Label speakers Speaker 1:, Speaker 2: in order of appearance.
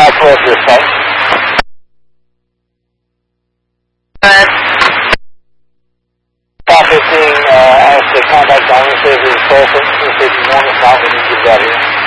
Speaker 1: 512 to your site. Stop 15, ask the contact owner, see if he's present, if he's warm, if not, we need to get out here.